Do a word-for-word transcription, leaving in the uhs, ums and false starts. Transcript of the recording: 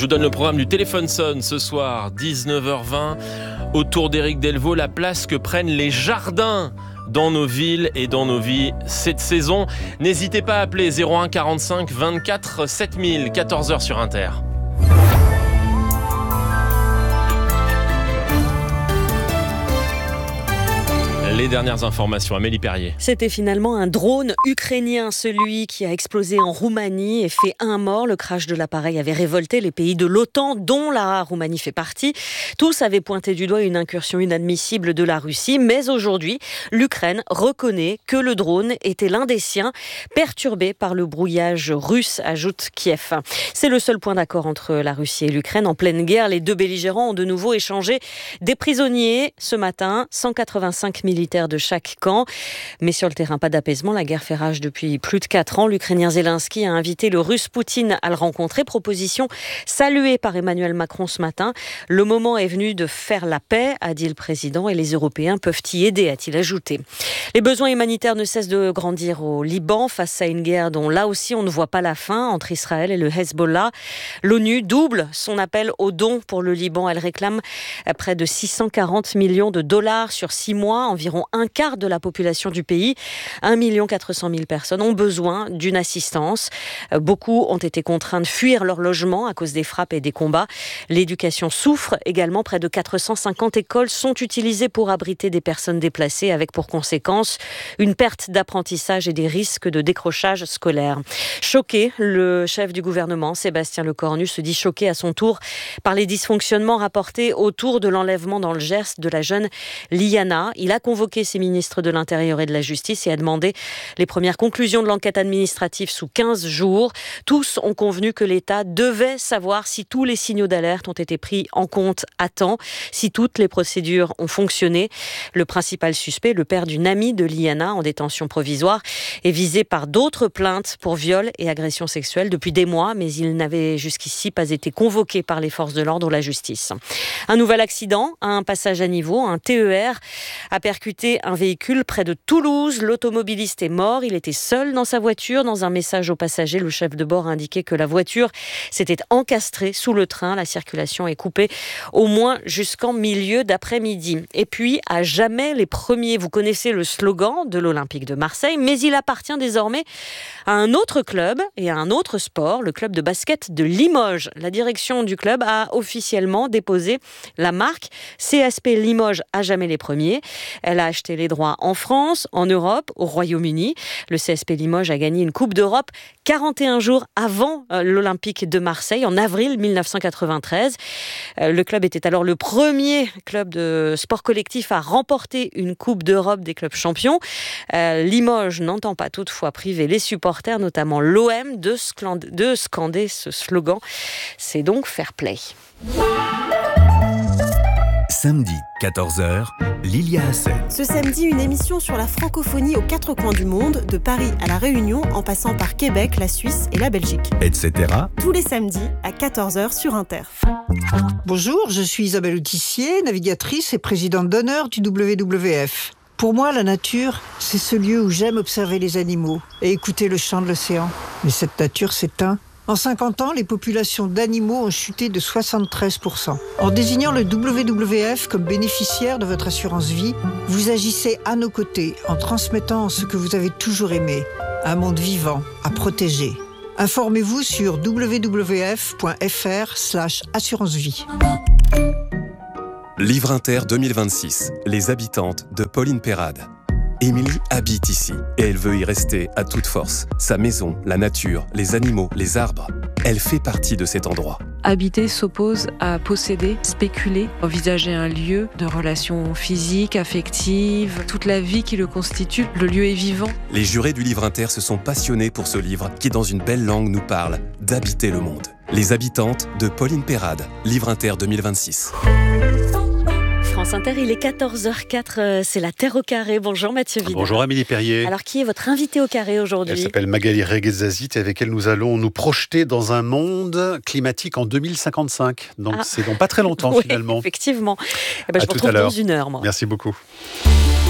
Je vous donne le programme du Téléphone sonne ce soir, dix-neuf heures vingt. Autour d'Éric Delvaux, la place que prennent les jardins dans nos villes et dans nos vies cette saison. N'hésitez pas à appeler zéro un quarante-cinq vingt-quatre sept mille, quatorze heures sur Inter. Les dernières informations, Amélie Perrier. C'était finalement un drone ukrainien, celui qui a explosé en Roumanie et fait un mort. Le crash de l'appareil avait révolté les pays de l'OTAN, dont la Roumanie fait partie. Tous avaient pointé du doigt une incursion inadmissible de la Russie. Mais aujourd'hui, l'Ukraine reconnaît que le drone était l'un des siens, perturbé par le brouillage russe, ajoute Kiev. C'est le seul point d'accord entre la Russie et l'Ukraine. En pleine guerre, les deux belligérants ont de nouveau échangé des prisonniers. Ce matin, cent quatre-vingt-cinq militaires de chaque camp. Mais sur le terrain, pas d'apaisement. La guerre fait rage depuis plus de quatre ans. L'Ukrainien Zelensky a invité le Russe Poutine à le rencontrer. Proposition saluée par Emmanuel Macron ce matin. Le moment est venu de faire la paix, a dit le président, et les Européens peuvent y aider, a-t-il ajouté. Les besoins humanitaires ne cessent de grandir au Liban face à une guerre dont là aussi on ne voit pas la fin entre Israël et le Hezbollah. L'ONU double son appel aux dons pour le Liban. Elle réclame près de six cent quarante millions de dollars sur six mois, environ un quart de la population du pays. un million quatre cent mille personnes ont besoin d'une assistance. Beaucoup ont été contraints de fuir leur logement à cause des frappes et des combats. L'éducation souffre également. Près de quatre cent cinquante écoles sont utilisées pour abriter des personnes déplacées, avec pour conséquence une perte d'apprentissage et des risques de décrochage scolaire. Choqué, le chef du gouvernement, Sébastien Lecornu, se dit choqué à son tour par les dysfonctionnements rapportés autour de l'enlèvement dans le Gers de la jeune Liana. Il a convoqué ses ministres de l'Intérieur et de la Justice et a demandé les premières conclusions de l'enquête administrative sous quinze jours. Tous ont convenu que l'État devait savoir si tous les signaux d'alerte ont été pris en compte à temps, si toutes les procédures ont fonctionné. Le principal suspect, le père d'une amie de Liana en détention provisoire, est visé par d'autres plaintes pour viol et agression sexuelle depuis des mois, mais il n'avait jusqu'ici pas été convoqué par les forces de l'ordre ou la justice. Un nouvel accident à un passage à niveau, un T E R a percuté un véhicule près de Toulouse. L'automobiliste est mort. Il était seul dans sa voiture. Dans un message aux passagers, le chef de bord a indiqué que la voiture s'était encastrée sous le train. La circulation est coupée au moins jusqu'en milieu d'après-midi. Et puis, à jamais les premiers. Vous connaissez le slogan de l'Olympique de Marseille, mais il appartient désormais à un autre club et à un autre sport, le club de basket de Limoges. La direction du club a officiellement déposé la marque C S P Limoges à jamais les premiers. Elle a acheté les droits en France, en Europe, au Royaume-Uni. Le C S P Limoges a gagné une Coupe d'Europe quarante et un jours avant l'Olympique de Marseille, en avril mille neuf cent quatre-vingt-treize. Le club était alors le premier club de sport collectif à remporter une Coupe d'Europe des clubs champions. Limoges n'entend pas toutefois priver les supporters, notamment l'O M, de scander, de scander ce slogan. C'est donc fair play. Samedi, quatorze heures, Lilia Hassen. Ce samedi, une émission sur la francophonie aux quatre coins du monde, de Paris à La Réunion, en passant par Québec, la Suisse et la Belgique. Etc. Tous les samedis à quatorze heures sur Inter. Bonjour, je suis Isabelle Autissier, navigatrice et présidente d'honneur du W W F. Pour moi, la nature, c'est ce lieu où j'aime observer les animaux et écouter le chant de l'océan. Mais cette nature s'éteint. En cinquante ans, les populations d'animaux ont chuté de soixante-treize pour cent. En désignant le W W F comme bénéficiaire de votre assurance vie, vous agissez à nos côtés en transmettant ce que vous avez toujours aimé, un monde vivant à protéger. Informez-vous sur w w f point f r slash assurance vie. Livre Inter deux mille vingt-six, Les habitantes de Pauline Perrade. Émilie habite ici et elle veut y rester à toute force. Sa maison, la nature, les animaux, les arbres, elle fait partie de cet endroit. Habiter s'oppose à posséder, spéculer, envisager un lieu de relations physiques, affectives, toute la vie qui le constitue. Le lieu est vivant. Les jurés du Livre Inter se sont passionnés pour ce livre qui, dans une belle langue, nous parle d'habiter le monde. Les habitantes de Pauline Perrade. Livre Inter deux mille vingt-six. France Inter, il est quatorze heures quatre, c'est la Terre au carré. Bonjour Mathieu Vidal. Bonjour Amélie Perrier. Alors qui est votre invité au carré aujourd'hui ? Elle s'appelle Magali Reguezazit et avec elle nous allons nous projeter dans un monde climatique en deux mille cinquante-cinq. Donc ah. c'est dans pas très longtemps oui, finalement. Effectivement. Eh ben, je vous retrouve dans une heure moi. Merci beaucoup.